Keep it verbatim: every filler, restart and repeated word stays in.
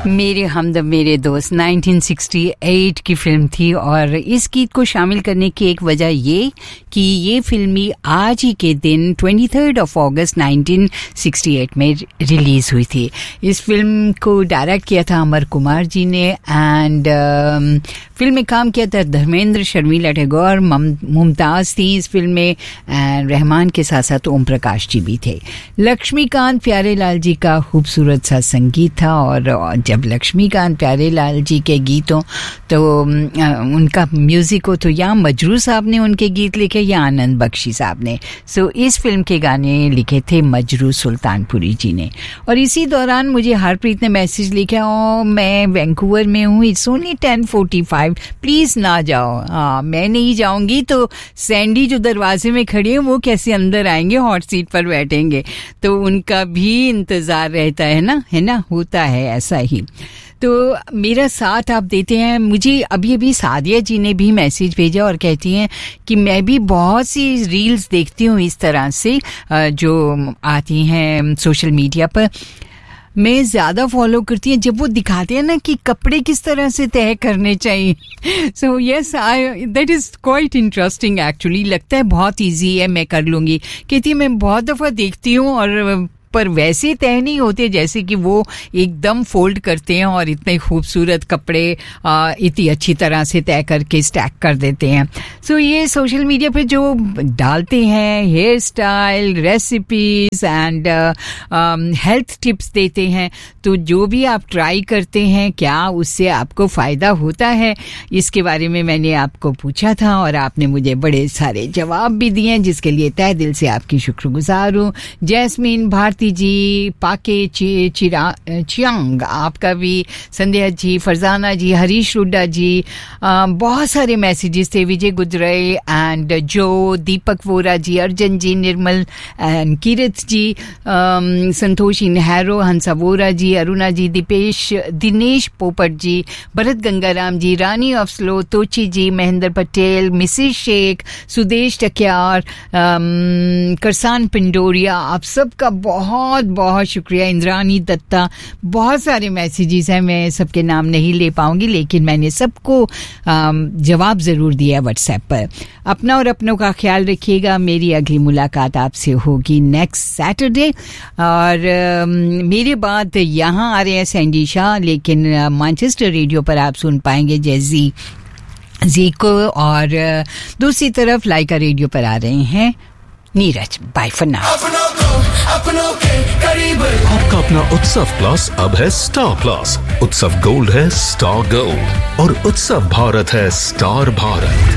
मेरे हमदम मेरे दोस्त नाइनटीन सिक्सटी एट की फिल्म थी और इस गीत को शामिल करने की एक वजह ये कि ये फिल्मी आज ही के दिन तेईस of August nineteen sixty eight में रिलीज हुई थी। इस फिल्म को डायरेक्ट किया था अमर कुमार जी ने एंड फिल्म में काम किया था धर्मेंद्र, शर्मिला टैगोर, मुमताज़ थी इस फिल्म में एंड रहमान के साथ साथ ओम प्रकाश जी भी थे। लक्ष्मीकांत प्यारेलाल जी का खूबसूरत सा संगीत था और जब लक्ष्मीकांत प्यारेलाल जी के गीतों तो उनका म्यूज़िक हो तो या मजरू साहब ने उनके गीत लिखे या आनंद बख्शी साहब ने। सो इस फिल्म के गाने लिखे थे मजरू सुल्तानपुरी जी ने। और इसी दौरान मुझे हरप्रीत ने मैसेज लिखा, ओ मैं वैंकूवर में हूँ, it's only ten forty five, please ना जाओ। हाँ, मैं नहीं जाऊँगी तो सैंडी जो दरवाजे में खड़ी है वो कैसे अंदर आएंगे, हॉट सीट पर बैठेंगे, तो उनका भी इंतज़ार रहता है ना, है ना, होता है ऐसा ही। तो मेरा साथ आप देते हैं। मुझे अभी अभी सादिया जी ने भी मैसेज भेजा और कहती हैं कि मैं भी बहुत सी रील्स देखती हूँ इस तरह से जो आती हैं सोशल मीडिया पर, मैं ज़्यादा फॉलो करती हैं जब वो दिखाते हैं ना कि कपड़े किस तरह से तय करने चाहिए। So yes, I that is quite interesting actually. लगता है बहुत इजी है, मैं कर लूँगी। कहती है मैं बहुत दफ़ा देखती हूँ और पर वैसे तय नहीं होते जैसे कि वो एकदम फोल्ड करते हैं और इतने खूबसूरत कपड़े इतनी अच्छी तरह से तय करके स्टैक कर देते हैं। सो so, ये सोशल मीडिया पे जो डालते हैं hair style, recipes and health tips देते हैं, तो जो भी आप ट्राई करते हैं क्या उससे आपको फ़ायदा होता है, इसके बारे में मैंने आपको पूछा था और आपने मुझे बड़े सारे जवाब भी दिए, जिसके लिए तहे दिल से आपकी शुक्रगुजार हूँ। जैस्मीन भारती जी, पाके ची, चिरा चियांग, आपका भी, संध्या जी, फरजाना जी, हरीश रुड्डा जी, आ, बहुत सारे मैसेजेस थे, विजय गुजरे एंड जो, दीपक वोरा जी, अर्जन जी, निर्मल एंड कीरत जी, संतोषी नेहरू, हंसा वोरा जी, अरुणा जी, दीपेश, दिनेश पोपट जी, भरत गंगाराम जी, रानी of slow, तोची ji, Mahendra Patel, Mrs Sheikh, Sudesh टक्यार, करसान पिंडोरिया, आप सबका बहुत बहुत बहुत शुक्रिया। इंद्रानी दत्ता, बहुत सारे मैसेजेस हैं, मैं सबके नाम नहीं ले पाऊंगी लेकिन मैंने सबको जवाब ज़रूर दिया व्हाट्सएप पर। अपना और अपनों का ख्याल रखिएगा। मेरी अगली मुलाकात आपसे होगी नेक्स्ट सैटरडे और आ, मेरे बाद यहाँ आ रहे हैं सैंडी शाह, लेकिन मैनचेस्टर रेडियो पर आप सुन पाएंगे जैजी जी को, और दूसरी तरफ लाइका रेडियो पर आ रहे हैं नीरज। Bye for now. आपका अपना उत्सव प्लस अब है स्टार प्लस। उत्सव गोल्ड है स्टार गोल्ड और उत्सव भारत है स्टार भारत।